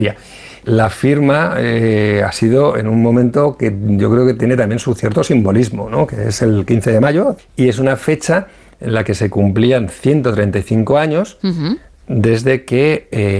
La firma ha sido en un momento que yo creo que tiene también su cierto simbolismo, ¿no? Que es el 15 de mayo, y es una fecha en la que se cumplían 135 años desde que